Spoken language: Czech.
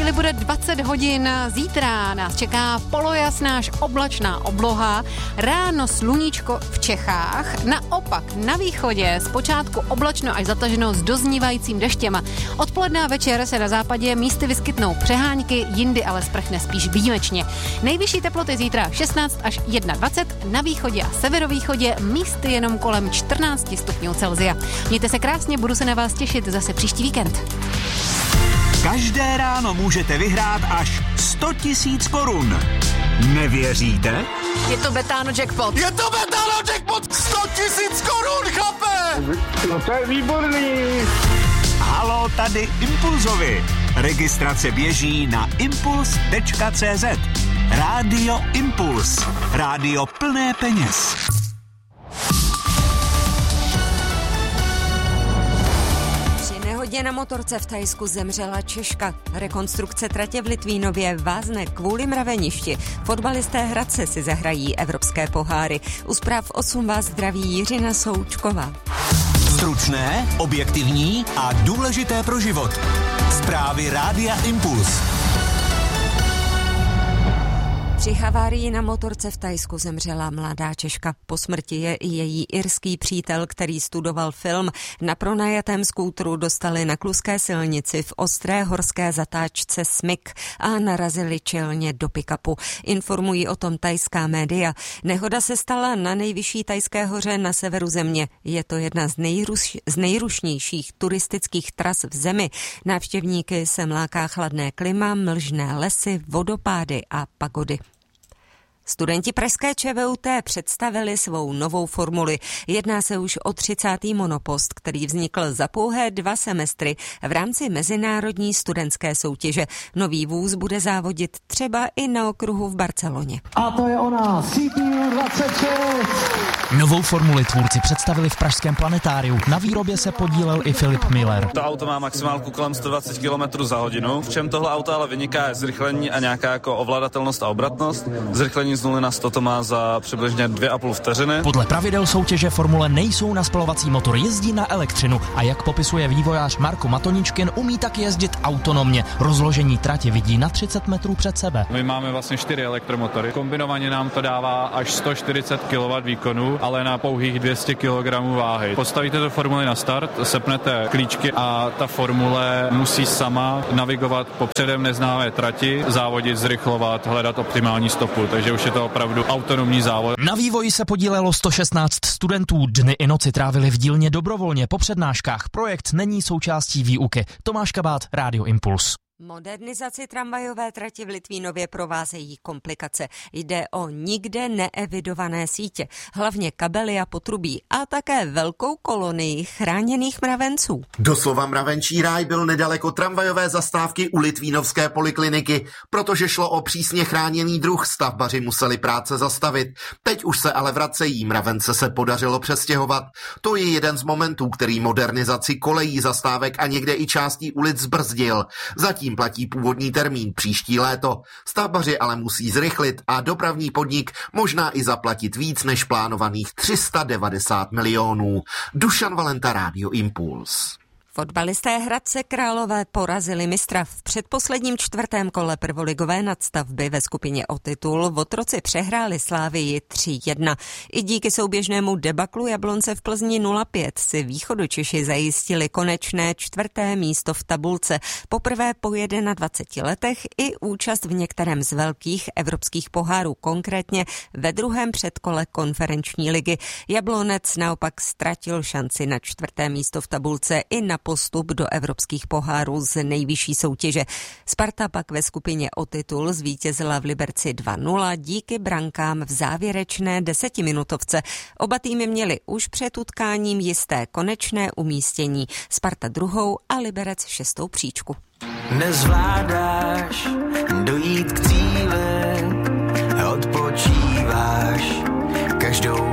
chvíli bude 20 hodin. Zítra nás čeká polojasná až oblačná obloha, ráno sluníčko v Čechách, naopak na východě zpočátku oblačno až zataženo s doznívajícím deštěm. Odpoledne a večer se na západě místy vyskytnou přehánky, jindy ale sprchne spíš výjimečně. Nejvyšší teploty zítra 16 až 21, na východě a severovýchodě místy jenom kolem 14 stupňů Celsia. Mějte se krásně, budu se na vás těšit zase příští víkend. Každé ráno můžete vyhrát až 100 000 korun. Nevěříte? Je to Betano jackpot. Je to Betano jackpot! 100 000 korun, chlape! No to je výborný. Halo, tady Impulzovi. Registrace běží na impuls.cz. Rádio Impuls. Rádio plné peněz. Nehodě na motorce v Thajsku zemřela Češka. Rekonstrukce tratě v Litvínově vázne kvůli mraveništi. Fotbalisté Hradce si zahrají evropské poháry. U zpráv 8 vás zdraví Jiřina Součková. Stručné, objektivní a důležité pro život. Zprávy Rádia Impuls. Při havárii na motorce v Thajsku zemřela mladá Češka. Po smrti je i její irský přítel, který studoval film. Na pronajatém skútru dostali na kluské silnici v ostré horské zatáčce smyk a narazili čelně do pick-upu. Informují o tom thajská média. Nehoda se stala na nejvyšší thajské hoře na severu země. Je to jedna z nejrušnějších turistických tras v zemi. Návštěvníky se mláká chladné klima, mlžné lesy, vodopády a pagody. Studenti pražské ČVUT představili svou novou formuli. Jedná se už o 30. monopost, který vznikl za pouhé 2 semestry v rámci mezinárodní studentské soutěže. Nový vůz bude závodit třeba i na okruhu v Barceloně. A to je ona, CPU 26. Novou formuli tvůrci představili v pražském planetáriu. Na výrobě se podílel i Filip Miller. To auto má maximálku kolem 120 km za hodinu. V čem tohle auto ale vyniká je zrychlení a nějaká jako ovladatelnost a obratnost. Zrychlení z 0 na 100 to má za přibližně 2,5 vteřiny. Podle pravidel soutěže formule nejsou na spalovací motor, jezdí na elektřinu a jak popisuje vývojář Marko Matoničkin, umí tak jezdit autonomně. Rozložení trati vidí na 30 metrů před sebe. My máme vlastně 4 elektromotory. Kombinovaně nám to dává až 140 kW výkonu, ale na pouhých 200 kg váhy. Postavíte to formuli na start, sepnete klíčky a ta formule musí sama navigovat po předem neznámé trati, závodit, zrychlovat, hledat optimální stopu, takže už je to opravdu autonomní závod. Na vývoji se podílelo 116 studentů. Dny i noci trávili v dílně dobrovolně po přednáškách. Projekt není součástí výuky. Tomáš Kabát, Rádio Impuls. Modernizaci tramvajové trati v Litvínově provázejí komplikace. Jde o nikde neevidované sítě, hlavně kabely a potrubí a také velkou kolonii chráněných mravenců. Doslova mravenčí ráj byl nedaleko tramvajové zastávky u Litvínovské polikliniky, protože šlo o přísně chráněný druh, stavbaři museli práce zastavit. Teď už se ale vracejí, mravence se podařilo přestěhovat. To je jeden z momentů, který modernizaci kolejí, zastávek a někde i částí ulic zbrzdil. Zatím platí původní termín příští léto. Stavbaři ale musí zrychlit a dopravní podnik možná i zaplatit víc než plánovaných 390 milionů. Dušan Valenta, Rádio Impuls. Fotbalisté Hradce Králové porazili mistra v předposledním 4. kole prvoligové nadstavby ve skupině o titul. Votroci přehráli Slávii 3-1. I díky souběžnému debaklu Jablonce v Plzni 0-5 si Východočeši zajistili konečné 4. místo v tabulce. Poprvé po 21 letech i účast v některém z velkých evropských pohárů, konkrétně ve 2. předkole konferenční ligy. Jablonec naopak ztratil šanci na 4. místo v tabulce i na postup do evropských pohárů z nejvyšší soutěže. Sparta pak ve skupině o titul zvítězila v Liberci 2-0 díky brankám v závěrečné 10minutovce. Oba týmy měli už před utkáním jisté konečné umístění. Sparta 2. a Liberec 6. příčku. Nezvládáš dojít k cíli, odpočíváš každou